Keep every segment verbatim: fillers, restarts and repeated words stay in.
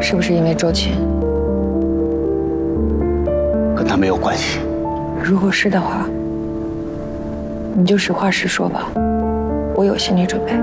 是不是因为周琴？ 跟他没有关系。 如果是的话，你就实话实说吧，我有心理准备。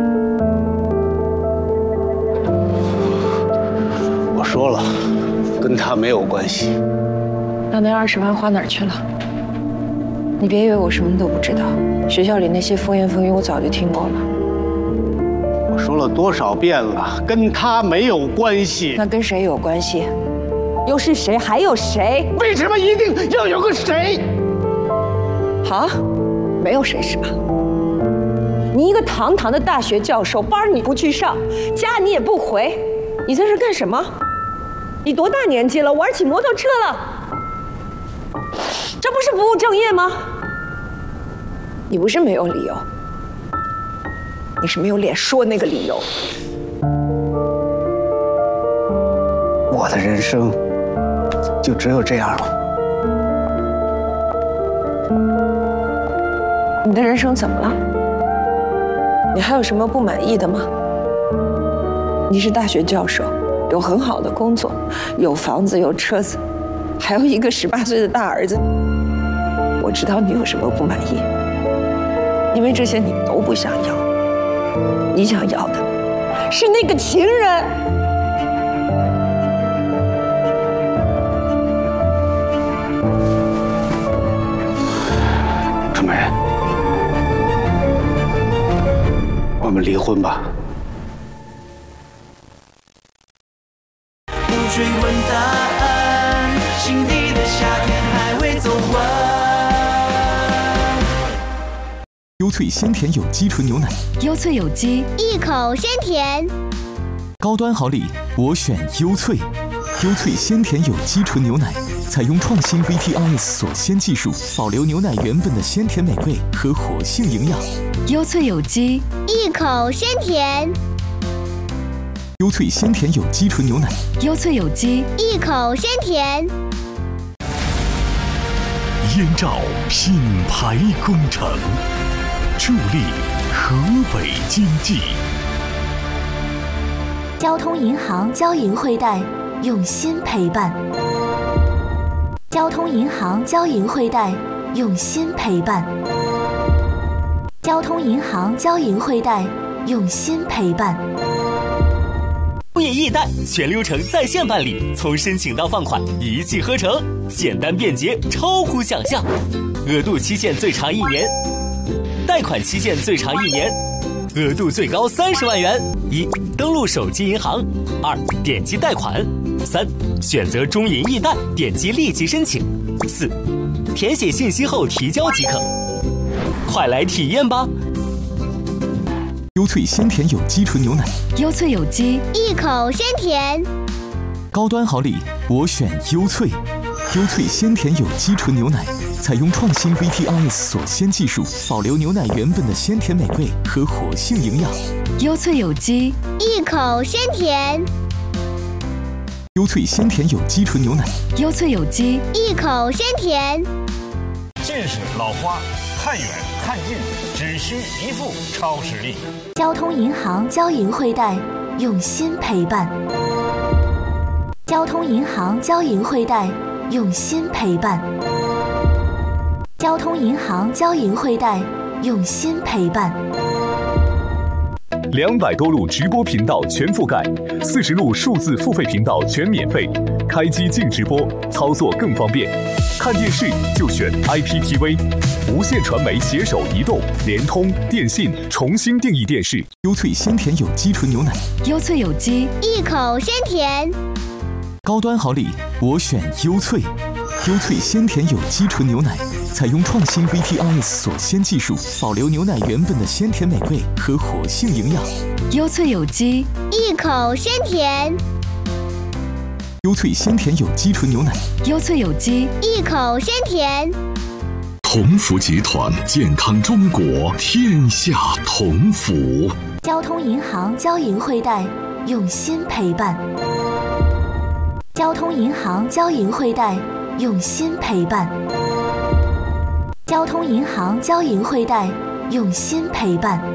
我说了，跟他没有关系。 那那二十万花哪儿去了？你别以为我什么都不知道，学校里那些风言风语我早就听过了。 我说了多少遍了，跟他没有关系。 那跟谁有关系？又是谁？还有谁？ 为什么一定要有个谁？ 好，没有谁是吧？你一个堂堂的大学教授，班你不去上，家你也不回，你在这干什么？你多大年纪了，玩起摩托车了？这不是不务正业吗？你不是没有理由，你是没有脸说那个理由。 我的人生就只有这样了。 你的人生怎么了？你还有什么不满意的吗？你是大学教授，有很好的工作，有房子，有车子，还有一个十八岁的大儿子。我知道你有什么不满意，因为这些你都不想要，你想要的是那个情人。 春梅，我们离婚吧。 不追问答案，心底的夏天还未走完。 优萃鲜甜有机纯牛奶， 优萃有机， 一口鲜甜。 高端好礼，我选优萃。优萃鲜甜有机纯牛奶，采用创新 V T I S 锁鲜技术，保留牛奶原本的鲜甜美味和活性营养。 优萃有机， 一口鲜甜。 优萃鲜甜有机纯牛奶， 优萃有机， 一口鲜甜。 燕赵品牌工程，助力河北经济。 交通银行交银汇贷，用心陪伴。交通银行交银汇贷，用心陪伴。交通银行交银汇贷，用心陪伴。 物业易贷全流程在线办理，从申请到放款一气呵成，简单便捷，超乎想象。额度期限最长一年，贷款期限最长一年，额度最高三十万元。一、登录手机银行；二、点击贷款；三、选择中银易贷，点击立即申请；四、填写信息后提交即可。快来体验吧！ 优萃鲜甜有机纯牛奶， 优萃有机， 一口鲜甜。 高端好礼，我选优萃。优萃鲜甜有机纯牛奶，采用创新 V T I S 锁鲜技术，保留牛奶原本的鲜甜美味和活性营养。 优萃有机， 一口鲜甜。 优萃鲜甜有机纯牛奶， 优萃有机， 一口鲜甜。 近视、老花，看远看近，只需一副超视力。 交通银行交银汇贷，用心陪伴。交通银行交银汇贷，用心陪伴。交通银行交银汇贷，用心陪伴。 两百多路直播频道全覆盖，四十路数字付费频道全免费，开机净直播，操作更方便。看电视就选 I P T V， 无线传媒携手移动、联通、电信重新定义电视。 优萃鲜甜有机纯牛奶， 优萃有机， 一口鲜甜。 高端好礼，我选优萃。优萃鲜甜有机纯牛奶，采用创新 V T I S 锁鲜技术，保留牛奶原本的鲜甜美味和活性营养。 优萃有机， 一口鲜甜。 优萃鲜甜有机纯牛奶， 优萃有机， 一口鲜甜。 同福集团，健康中国，天下同福。 交通银行交银汇贷，用心陪伴。交通银行交银汇贷，用心陪伴。交通银行交银汇贷，用心陪伴。